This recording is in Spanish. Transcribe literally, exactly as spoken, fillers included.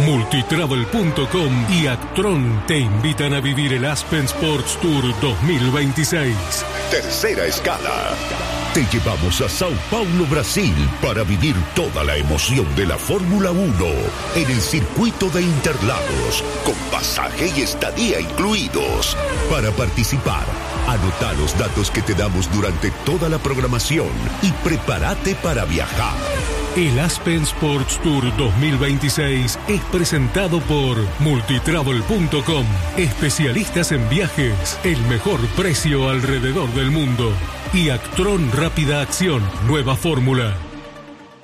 Multitravel punto com y Actron te invitan a vivir el Aspen Sports Tour dos mil veintiséis. Tercera escala. Te llevamos a Sao Paulo, Brasil, para vivir toda la emoción de la Fórmula uno en el circuito de Interlagos, con pasaje y estadía incluidos. Para participar, anota los datos que te damos durante toda la programación y prepárate para viajar. El Aspen Sports Tour dos mil veintiséis es presentado por Multitravel punto com, especialistas en viajes, el mejor precio alrededor del mundo. Y Actron Rápida Acción, nueva fórmula.